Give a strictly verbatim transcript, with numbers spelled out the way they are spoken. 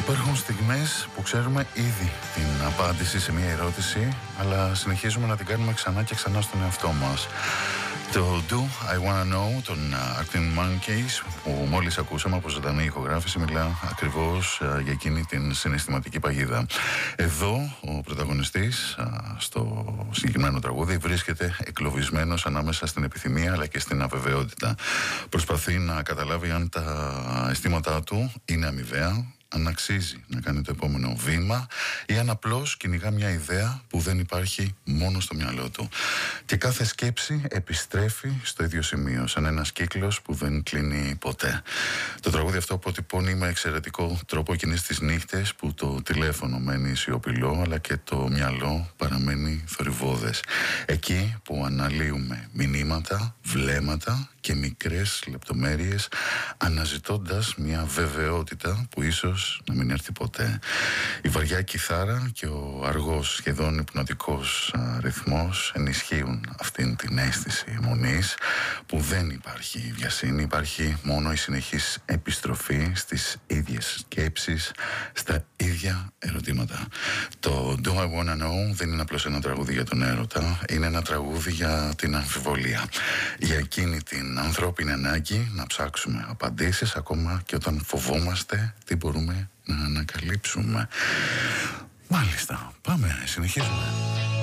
Υπάρχουν στιγμές που ξέρουμε ήδη την απάντηση σε μια ερώτηση, αλλά συνεχίζουμε να την κάνουμε ξανά και ξανά στον εαυτό μας. Το Do I Wanna Know των Arctic Monkeys που μόλις ακούσαμε από ζωντανή ηχογράφηση μιλά ακριβώς για εκείνη την συναισθηματική παγίδα. Εδώ ο πρωταγωνιστής στο συγκεκριμένο τραγούδι βρίσκεται εκλοβισμένος ανάμεσα στην επιθυμία αλλά και στην αβεβαιότητα. Προσπαθεί να καταλάβει αν τα αισθήματά του είναι αμοιβαία, αν αξίζει να κάνει το επόμενο βήμα ή αν απλώς κυνηγά μια ιδέα που δεν υπάρχει μόνο στο μυαλό του. Και κάθε σκέψη επιστρέφει στο ίδιο σημείο, σαν ένας κύκλος που δεν κλείνει ποτέ. Το τραγούδι αυτό αποτυπώνει με εξαιρετικό τρόπο εκείνες τις νύχτες που το τηλέφωνο μένει σιωπηλό αλλά και το μυαλό παραμένει θορυβώδες. Εκεί που αναλύουμε μηνύματα, βλέμματα και μικρές λεπτομέρειες αναζητώντας μια βεβαιότητα που ίσως να μην έρθει ποτέ. Η βαριά κιθάρα και ο αργός σχεδόν υπνοτικός ρυθμός ενισχύουν αυτήν την αίσθηση μονής που δεν υπάρχει βιασύνη, υπάρχει μόνο η συνεχής επιστροφή στις ίδιες σκέψεις, στα ίδια ερωτήματα. Το Do I Wanna Know δεν είναι απλώς ένα τραγούδι για τον έρωτα, είναι ένα τραγούδι για την αμφιβολία, για εκείνη την ανθρώπινη ανάγκη να ψάξουμε απαντήσεις ακόμα και όταν φοβόμαστε τι μπορούμε να ανακαλύψουμε. Μάλιστα, πάμε, συνεχίζουμε.